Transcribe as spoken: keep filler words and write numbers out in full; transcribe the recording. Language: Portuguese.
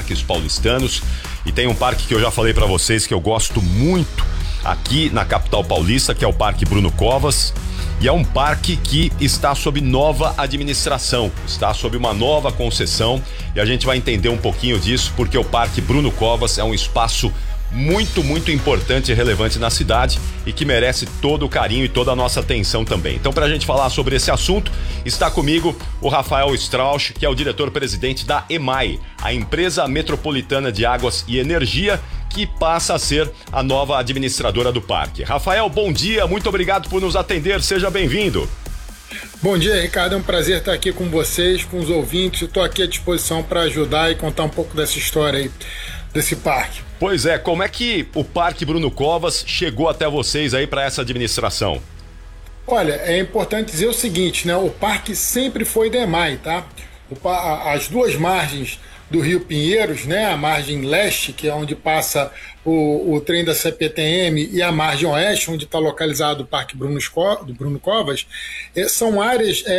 parques paulistanos. E tem um parque que eu já falei para vocês que eu gosto muito aqui na capital paulista, que é o Parque Bruno Covas. E é um parque que está sob nova administração, está sob uma nova concessão. E a gente vai entender um pouquinho disso, porque o Parque Bruno Covas é um espaço muito, muito importante e relevante na cidade e que merece todo o carinho e toda a nossa atenção também. Então, para a gente falar sobre esse assunto, está comigo o Rafael Strauch, que é o diretor-presidente da EMAI, a Empresa Metropolitana de Águas e Energia, que passa a ser a nova administradora do parque. Rafael, bom dia, muito obrigado por nos atender, seja bem-vindo. Bom dia, Ricardo, é um prazer estar aqui com vocês, com os ouvintes. Estou aqui à disposição para ajudar e contar um pouco dessa história aí, desse parque. Pois é, como é que o Parque Bruno Covas chegou até vocês aí para essa administração? Olha, é importante dizer o seguinte, né? O parque sempre foi da EMAI, tá? O, as duas margens do Rio Pinheiros, né? A margem leste, que é onde passa o, o trem da C P T M, e a margem oeste, onde está localizado o Parque Bruno, do Bruno Covas, é, são áreas é,